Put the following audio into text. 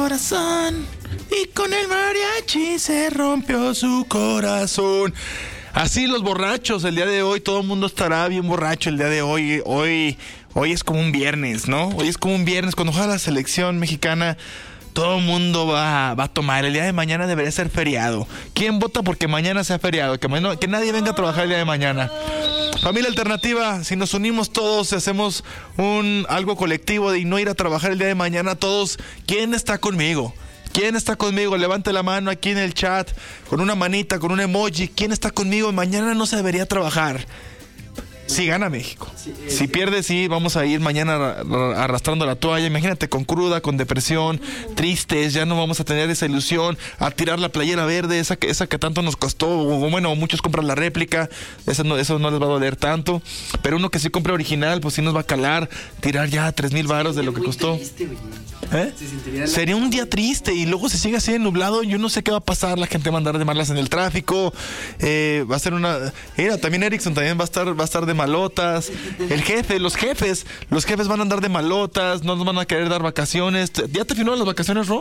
corazón y con el mariachi se rompió su corazón. Así los borrachos el día de hoy, todo el mundo estará bien borracho el día de hoy. Hoy es como un viernes, ¿no? Hoy es como un viernes, cuando juega la selección mexicana, todo el mundo va a tomar. El día de mañana debería ser feriado. ¿Quién vota porque mañana sea feriado? Que nadie venga a trabajar el día de mañana. Familia Alternativa, si nos unimos todos, si hacemos algo colectivo de no ir a trabajar el día de mañana, todos, ¿quién está conmigo? ¿Quién está conmigo? Levante la mano aquí en el chat, con una manita, con un emoji. ¿Quién está conmigo? Mañana no se debería trabajar. Si gana México. Si pierde, sí, vamos a ir mañana arrastrando la toalla. Imagínate, con cruda, con depresión, tristes, ya no vamos a tener esa ilusión, a tirar la playera verde, esa que tanto nos costó. Bueno, muchos compran la réplica, eso no les va a doler tanto. Pero uno que sí compra original, pues sí nos va a calar, tirar ya 3,000 varos de lo que costó. Sería un día triste y luego se sigue así nublado. Yo no sé qué va a pasar. La gente va a andar de malas en el tráfico. Va a ser una... Mira, también Erickson también va a estar de malotas. El jefe, los jefes van a andar de malotas. No nos van a querer dar vacaciones. ¿Ya te firmaron las vacaciones, Ro?